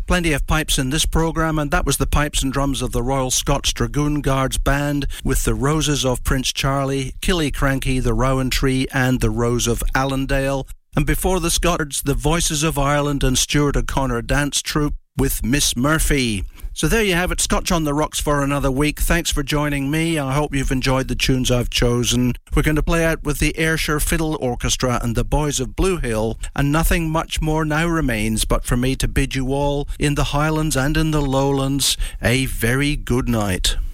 Plenty of pipes in this programme, and that was the pipes and drums of the Royal Scots Dragoon Guards Band with the Roses of Prince Charlie, Killiecrankie, the Rowan Tree and the Rose of Allendale. And before the Scots, the Voices of Ireland and Stuart O'Connor Dance Troupe with Miss Murphy. So there you have it, Scotch on the Rocks for another week. Thanks for joining me. I hope you've enjoyed the tunes I've chosen. We're going to play out with the Ayrshire Fiddle Orchestra and the Boys of Blue Hill, and nothing much more now remains but for me to bid you all, in the Highlands and in the Lowlands, a very good night.